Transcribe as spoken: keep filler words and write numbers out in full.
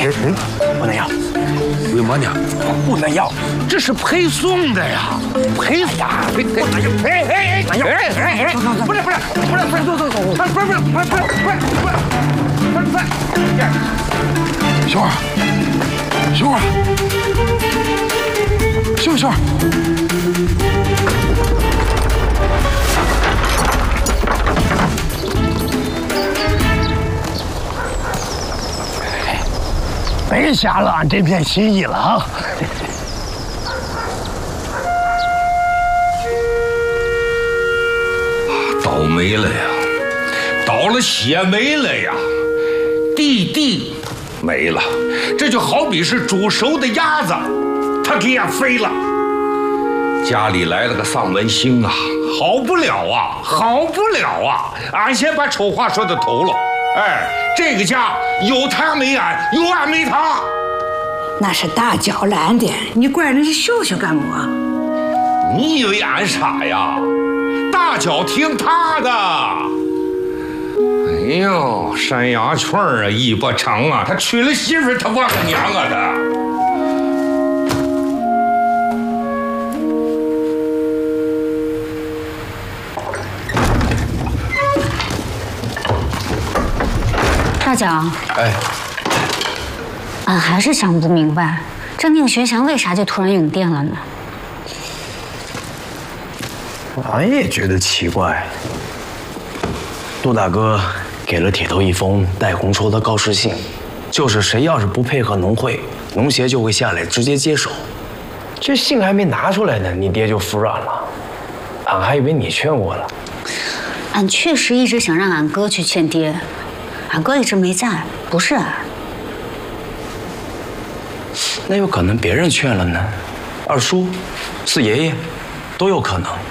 哎，不能要。 为嘛呢？ 不能要，这是配送的呀，配呀，配配哎哎哎哎哎哎，不是不是不是不是，走走走，不是不是不是不是不是不是不是不是，秀儿，秀儿，秀秀儿。别瞎了俺这片心意了啊！ 倒霉了呀，倒了血霉了呀，弟弟没了，这就好比是煮熟的鸭子，它给俺飞了。家里来了个丧门星啊，好不了啊，好不了啊！俺先把丑话说到头了。哎，这个家有他没俺，有俺没他。 那是大脚拦的，你怪人家秀秀干么？ 你以为俺傻呀？大脚听他的。哎呦，山羊圈啊，尾巴长啊，他娶了媳妇他忘了娘啊他。 大脚， 哎， 俺还是想不明白，这宁学祥为啥就突然涌电了呢？ 俺也觉得奇怪。杜大哥给了铁头一封带红绸的告示信，就是谁要是不配合农会，农协就会下来直接接手。这信还没拿出来呢，你爹就服软了。俺还以为你劝我了。 俺确实一直想让俺哥去劝爹。俺哥一直没在，不是俺。 那有可能别人劝了呢，二叔、四爷爷，都有可能。